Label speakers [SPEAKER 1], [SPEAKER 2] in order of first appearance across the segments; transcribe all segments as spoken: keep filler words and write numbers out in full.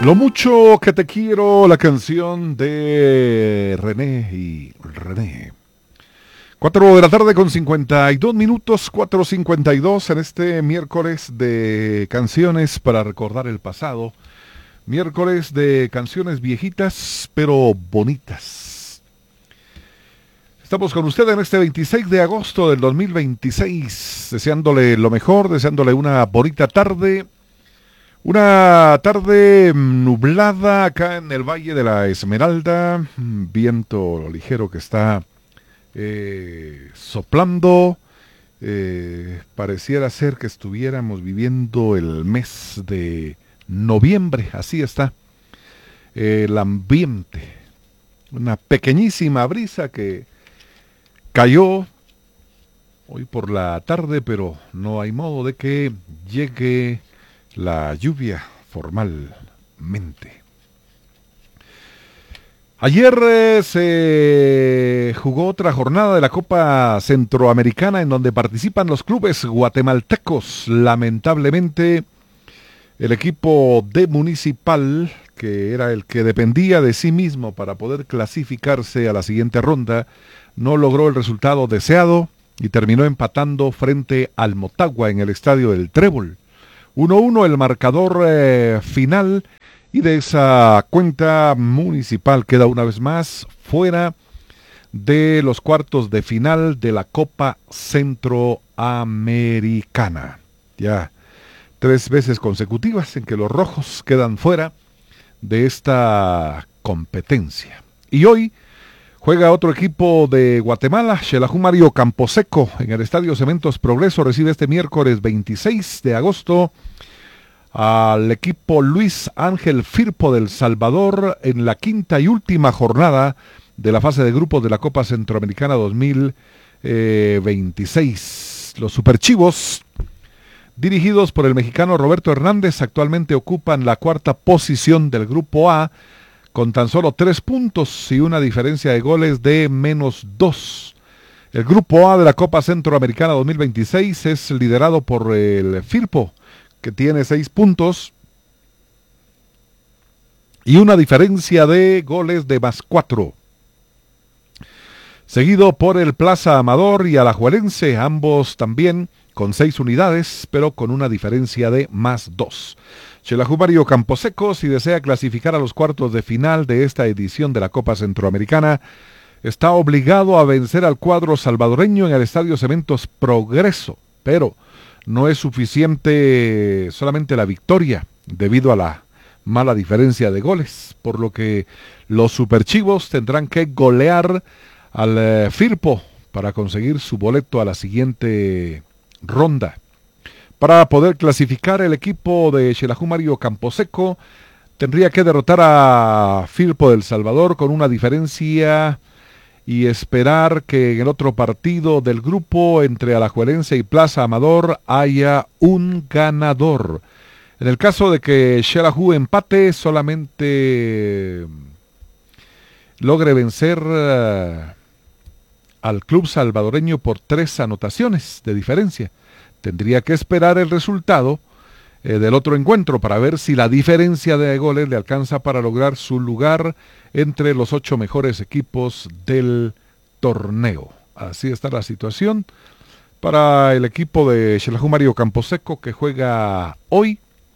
[SPEAKER 1] Lo mucho que te quiero, la canción de René y René. Cuatro de la tarde con cincuenta y dos minutos, cuatro cincuenta y dos en este miércoles de canciones para recordar el pasado. Miércoles de canciones viejitas pero bonitas. Estamos con usted en este veintiséis de agosto del dos mil veintiséis, deseándole lo mejor, deseándole una bonita tarde. Una tarde nublada acá en el Valle de la Esmeralda, viento ligero que está eh, soplando, eh, pareciera ser que estuviéramos viviendo el mes de noviembre, así está el ambiente, una pequeñísima brisa que cayó hoy por la tarde, pero no hay modo de que llegue la lluvia formalmente. Ayer eh, se jugó otra jornada de la Copa Centroamericana en donde participan los clubes guatemaltecos. Lamentablemente, el equipo de Municipal, que era el que dependía de sí mismo para poder clasificarse a la siguiente ronda, no logró el resultado deseado y terminó empatando frente al Motagua en el estadio del Trébol. uno uno el marcador eh, final, y de esa cuenta Municipal queda una vez más fuera de los cuartos de final de la Copa Centroamericana. Ya tres veces consecutivas en que los rojos quedan fuera de esta competencia. Y hoy juega otro equipo de Guatemala, Xelajú Mario Camposeco, en el Estadio Cementos Progreso. Recibe este miércoles veintiséis de agosto al equipo Luis Ángel Firpo del Salvador en la quinta y última jornada de la fase de grupos de la Copa Centroamericana dos mil veintiséis. Los Superchivos, dirigidos por el mexicano Roberto Hernández, actualmente ocupan la cuarta posición del grupo A, con tan solo tres puntos y una diferencia de goles de menos dos. El grupo A de la Copa Centroamericana dos mil veintiséis es liderado por el Firpo, que tiene seis puntos y una diferencia de goles de más cuatro. Seguido por el Plaza Amador y Alajuelense, ambos también con seis unidades, pero con una diferencia de más dos. Xelajú Mario Camposeco, si desea clasificar a los cuartos de final de esta edición de la Copa Centroamericana, está obligado a vencer al cuadro salvadoreño en el Estadio Cementos Progreso, pero no es suficiente solamente la victoria debido a la mala diferencia de goles, por lo que los Superchivos tendrán que golear al eh, Firpo para conseguir su boleto a la siguiente ronda. Para poder clasificar, el equipo de Xelajú Mario Camposeco tendría que derrotar a Firpo del Salvador con una diferencia y esperar que en el otro partido del grupo entre Alajuelense y Plaza Amador haya un ganador. En el caso de que Xelajú empate, solamente logre vencer uh, al club salvadoreño por tres anotaciones de diferencia. Tendría que esperar el resultado eh, del otro encuentro para ver si la diferencia de goles le alcanza para lograr su lugar entre los ocho mejores equipos del torneo. Así está la situación para el equipo de Xelajú Mario Camposeco, que juega hoy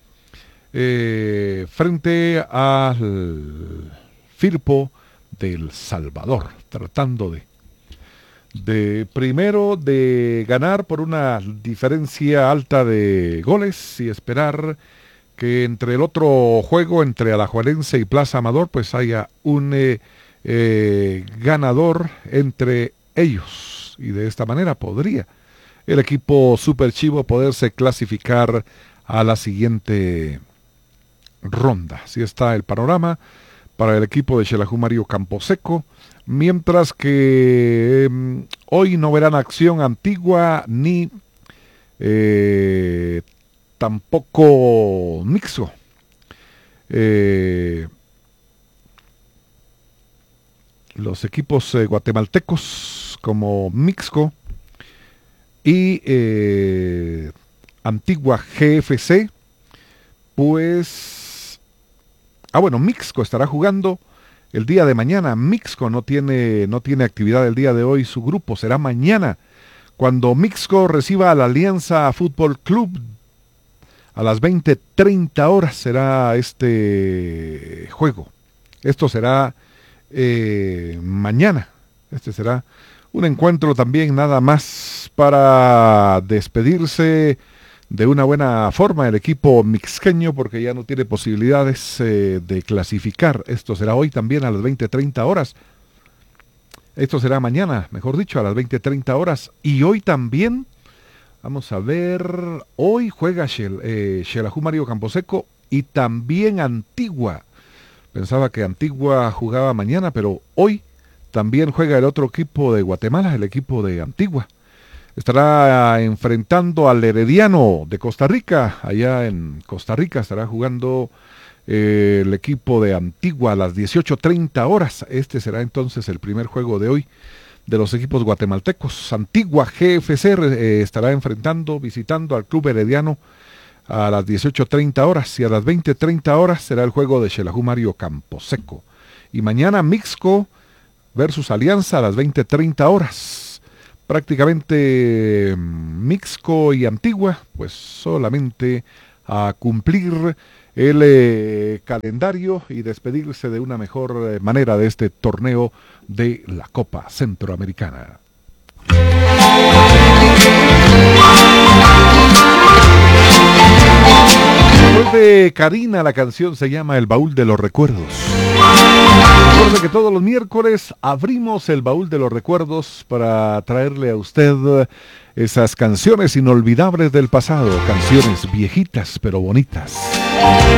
[SPEAKER 1] eh, frente al Firpo del Salvador, tratando de de primero de ganar por una diferencia alta de goles y esperar que entre el otro juego, entre Alajuelense y Plaza Amador, pues haya un eh, eh, ganador entre ellos, y de esta manera podría el equipo Superchivo poderse clasificar a la siguiente ronda. Así está el panorama para el equipo de Xelajú Mario Camposeco, mientras que eh, hoy no verán acción Antigua ni eh, tampoco Mixco. Eh, los equipos eh, guatemaltecos como Mixco y eh, Antigua G F C, pues Ah, bueno, Mixco estará jugando el día de mañana. Mixco no tiene, no tiene actividad el día de hoy. Su grupo será mañana, cuando Mixco reciba a la Alianza Fútbol Club. A las veinte treinta horas será este juego. Esto será eh, mañana. Este será un encuentro también nada más para despedirse de una buena forma el equipo mixqueño, porque ya no tiene posibilidades eh, de clasificar. Esto será hoy también a las veinte treinta horas. Esto será mañana, mejor dicho, a las veinte treinta horas. Y hoy también, vamos a ver, hoy juega Shel, eh, Xelajú Mario Camposeco y también Antigua. Pensaba que Antigua jugaba mañana, pero hoy también juega el otro equipo de Guatemala, el equipo de Antigua. Estará enfrentando al Herediano de Costa Rica. Allá en Costa Rica estará jugando eh, el equipo de Antigua a las dieciocho treinta horas. Este será entonces el primer juego de hoy de los equipos guatemaltecos. Antigua G F C eh, estará enfrentando, visitando al Club Herediano a las dieciocho treinta horas, y a las veinte treinta horas será el juego de Xelajú Mario Camposeco. Y mañana Mixco versus Alianza a las veinte treinta horas. Prácticamente Mixco y Antigua, pues solamente a cumplir el eh, calendario y despedirse de una mejor eh, manera de este torneo de la Copa Centroamericana. Después de Karina, la canción se llama El Baúl de los Recuerdos. Recuerde que todos los miércoles abrimos el Baúl de los Recuerdos para traerle a usted esas canciones inolvidables del pasado, canciones viejitas pero bonitas.